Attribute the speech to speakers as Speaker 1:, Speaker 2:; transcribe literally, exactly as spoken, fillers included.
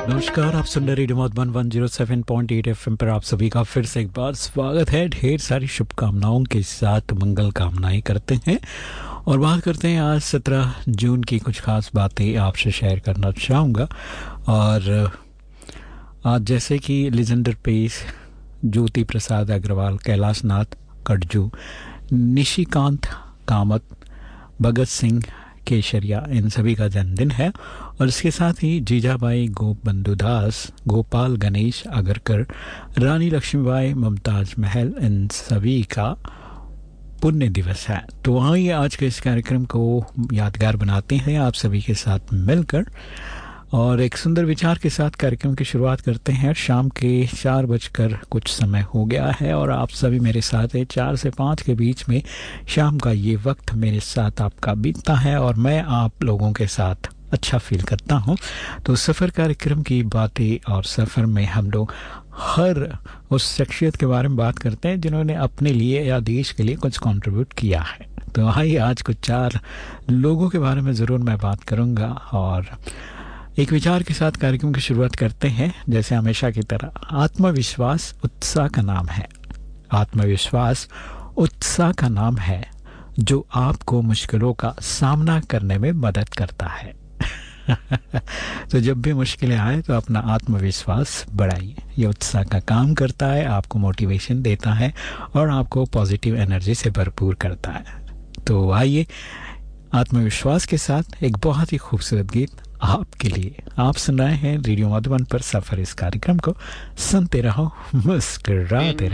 Speaker 1: नमस्कार, आप सुन रहे radio Madhuban one zero seven point eight FM पर आप सभी का फिर से एक बार स्वागत है। ढेर सारी शुभकामनाओं के साथ मंगल कामनाएं करते हैं और बात करते हैं आज सत्रह जून की कुछ खास बातें आपसे शेयर करना चाहूँगा। और आज जैसे कि लिजेंडर पेस, ज्योति प्रसाद अग्रवाल, कैलाश नाथ कटजू, निशिकांत कामत, भगत सिंह केशरिया, इन सभी का जन्मदिन है। और इसके साथ ही जीजाबाई गोपबंधु दास, गोपाल गणेश आगरकर, रानी लक्ष्मीबाई, मुमताज महल, इन सभी का पुण्य दिवस है। तो वहीं आज के इस कार्यक्रम को यादगार बनाते हैं आप सभी के साथ मिलकर और एक सुंदर विचार के साथ कार्यक्रम की शुरुआत करते हैं। शाम के चार बजकर कुछ समय हो गया है और आप सभी मेरे साथ हैं। चार से पाँच के बीच में शाम का ये वक्त मेरे साथ आपका बीतता है और मैं आप लोगों के साथ अच्छा फील करता हूँ। तो सफ़र कार्यक्रम की बातें और सफ़र में हम लोग हर उस शख्सियत के बारे में बात करते हैं जिन्होंने अपने लिए या देश के लिए कुछ कंट्रीब्यूट किया है। तो आइए आज कुछ चार लोगों के बारे में ज़रूर मैं बात करूँगा और एक विचार के साथ कार्यक्रम की शुरुआत करते हैं। जैसे हमेशा की तरह, आत्मविश्वास उत्साह का नाम है। आत्मविश्वास उत्साह का नाम है जो आपको मुश्किलों का सामना करने में मदद करता है। तो जब भी मुश्किलें आए तो अपना आत्मविश्वास बढ़ाइए। ये उत्साह का काम करता है, आपको मोटिवेशन देता है और आपको पॉजिटिव एनर्जी से भरपूर करता है। तो आइए आत्मविश्वास के साथ एक बहुत ही खूबसूरत गीत आपके लिए। आप सुन रहे हैं रेडियो मधुबन पर सफर। इस कार्यक्रम को सुनते रहो, मुस्कुराते रहो।